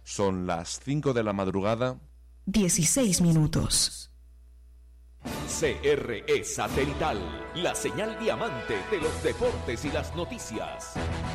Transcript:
Son las 5 de la madrugada. 16 minutos. CRE Satelital, la señal diamante de los deportes y las noticias.